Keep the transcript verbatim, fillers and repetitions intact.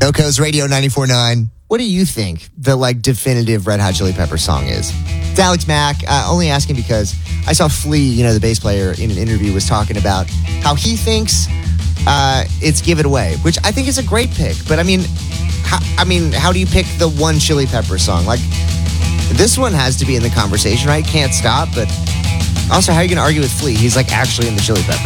Coco's Radio ninety-four point nine. What do you think the, like, definitive Red Hot Chili Peppers song is? It's Alex Mack. Uh, only asking because I saw Flea, you know, the bass player, in an interview was talking about how he thinks uh, it's Give It Away, which I think is a great pick. But, I mean, how, I mean, how do you pick the one Chili Peppers song? Like, this one has to be in the conversation, right? Can't Stop. But also, how are you going to argue with Flea? He's, like, actually in the Chili Peppers.